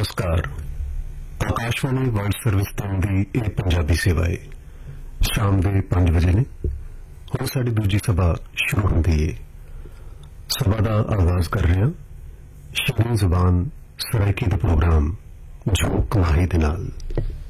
नमस्कार। Akashvani world service team की यह पंजाबी सेवा है। शाम के 5 बजे ने हुण साडी दूजी सभा शुरू होंदी है। सभा का आगाज कर रहे हैं शिवनी जुबान सरायकी दा प्रोग्राम जो कमाही दे नाल।